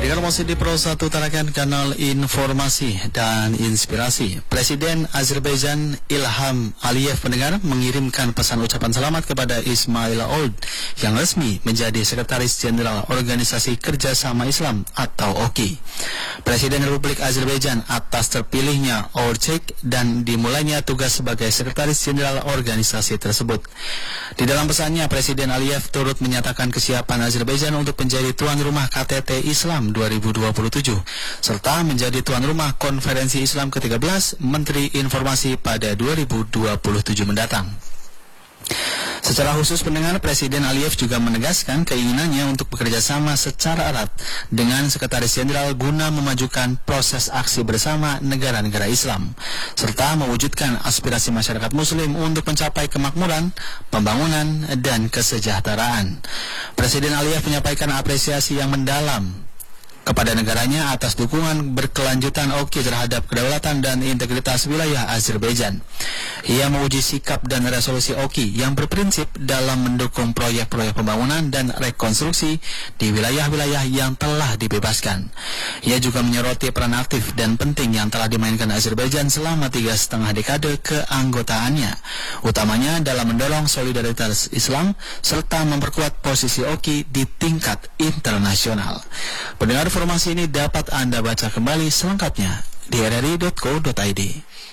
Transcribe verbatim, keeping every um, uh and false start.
Pendengar masih di Pro satu tarakan kanal informasi dan inspirasi. Presiden Azerbaijan Ilham Aliyev pendengar mengirimkan pesan ucapan selamat kepada Ismail Old yang resmi menjadi Sekretaris Jenderal Organisasi Kerjasama Islam atau O K I. Presiden Republik Azerbaijan atas terpilihnya Orcek dan dimulainya tugas sebagai Sekretaris Jenderal organisasi tersebut. Di dalam pesannya, Presiden Aliyev turut menyatakan kesiapan Azerbaijan untuk menjadi tuan rumah K T T Islam dua ribu dua puluh tujuh serta menjadi tuan rumah Konferensi Islam ke tiga belas Menteri Informasi pada dua ribu dua puluh tujuh mendatang. Secara khusus pendengar, Presiden Aliyev juga menegaskan keinginannya untuk bekerja sama secara erat dengan Sekretaris Jenderal guna memajukan proses aksi bersama negara-negara Islam serta mewujudkan aspirasi masyarakat Muslim untuk mencapai kemakmuran, pembangunan, dan kesejahteraan. Presiden Aliyev menyampaikan apresiasi yang mendalam kepada negaranya atas dukungan berkelanjutan O K I terhadap kedaulatan dan integritas wilayah Azerbaijan. Ia memuji sikap dan resolusi O K I yang berprinsip dalam mendukung proyek-proyek pembangunan dan rekonstruksi di wilayah-wilayah yang telah dibebaskan. Ia juga menyoroti peran aktif dan penting yang telah dimainkan Azerbaijan selama tiga setengah dekade keanggotaannya, utamanya dalam mendorong solidaritas Islam serta memperkuat posisi O K I di tingkat internasional. Pendengar, informasi ini dapat Anda baca kembali selengkapnya di r r i dot co dot i d.